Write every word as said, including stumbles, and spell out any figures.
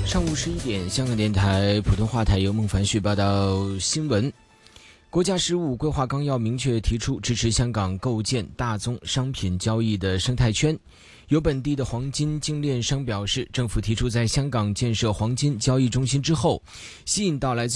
上午十一点，香港电台普通话台由孟凡旭报道新闻。国家“十五”规划纲要明确提出，支持香港构建大宗商品交易的生态圈。有本地的黄金精炼商表示，政府提出在香港建设黄金交易中心之后，吸引到来自